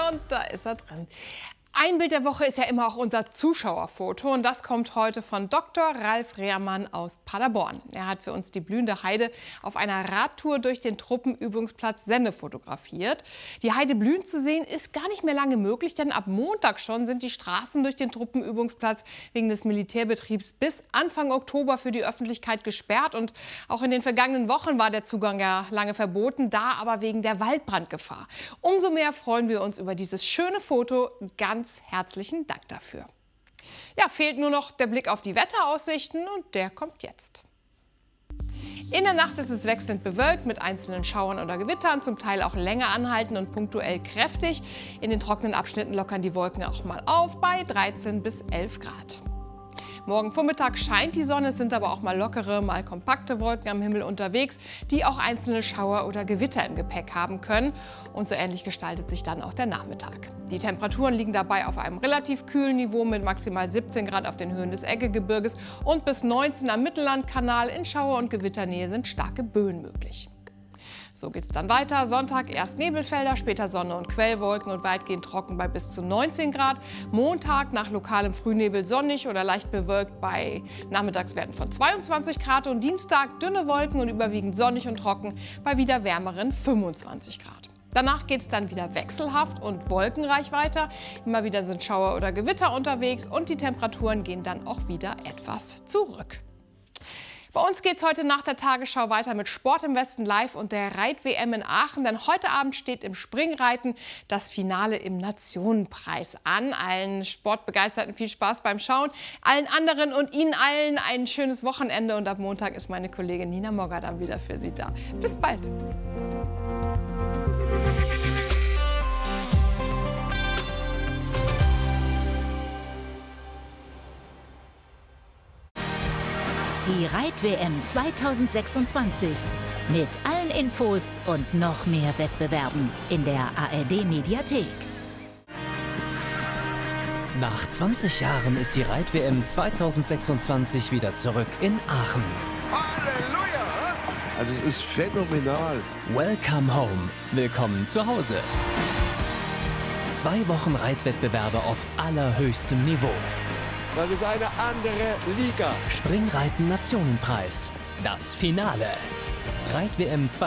und da ist er drin. Ein Bild der Woche ist ja immer auch unser Zuschauerfoto und das kommt heute von Dr. Ralf Rehrmann aus Paderborn. Er hat für uns die blühende Heide auf einer Radtour durch den Truppenübungsplatz Senne fotografiert. Die Heide blühen zu sehen ist gar nicht mehr lange möglich, denn ab Montag schon sind die Straßen durch den Truppenübungsplatz wegen des Militärbetriebs bis Anfang Oktober für die Öffentlichkeit gesperrt. Und auch in den vergangenen Wochen war der Zugang ja lange verboten, da aber wegen der Waldbrandgefahr. Umso mehr freuen wir uns über dieses schöne Foto. Ganz herzlichen Dank dafür. Ja, fehlt nur noch der Blick auf die Wetteraussichten und der kommt jetzt. In der Nacht ist es wechselnd bewölkt mit einzelnen Schauern oder Gewittern, zum Teil auch länger anhalten und punktuell kräftig. In den trockenen Abschnitten lockern die Wolken auch mal auf bei 13 bis 11 Grad. Morgen Vormittag scheint die Sonne, es sind aber auch mal lockere, mal kompakte Wolken am Himmel unterwegs, die auch einzelne Schauer oder Gewitter im Gepäck haben können. Und so ähnlich gestaltet sich dann auch der Nachmittag. Die Temperaturen liegen dabei auf einem relativ kühlen Niveau mit maximal 17 Grad auf den Höhen des Eggegebirges und bis 19 am Mittellandkanal. In Schauer- und Gewitternähe sind starke Böen möglich. So geht es dann weiter. Sonntag erst Nebelfelder, später Sonne und Quellwolken und weitgehend trocken bei bis zu 19 Grad. Montag nach lokalem Frühnebel sonnig oder leicht bewölkt bei Nachmittagswerten von 22 Grad. Und Dienstag dünne Wolken und überwiegend sonnig und trocken bei wieder wärmeren 25 Grad. Danach geht es dann wieder wechselhaft und wolkenreich weiter. Immer wieder sind Schauer oder Gewitter unterwegs und die Temperaturen gehen dann auch wieder etwas zurück. Bei uns geht es heute nach der Tagesschau weiter mit Sport im Westen live und der Reit-WM in Aachen. Denn heute Abend steht im Springreiten das Finale im Nationenpreis an. Allen Sportbegeisterten viel Spaß beim Schauen. Allen anderen und Ihnen allen ein schönes Wochenende. Und ab Montag ist meine Kollegin Nina Mogger dann wieder für Sie da. Bis bald. Die Reit-WM 2026 mit allen Infos und noch mehr Wettbewerben in der ARD-Mediathek. Nach 20 Jahren ist die Reit-WM 2026 wieder zurück in Aachen. Halleluja! Also es ist phänomenal. Welcome home. Willkommen zu Hause. 2 Wochen Reitwettbewerbe auf allerhöchstem Niveau. Das ist eine andere Liga. Springreiten Nationenpreis. Das Finale. Reit-WM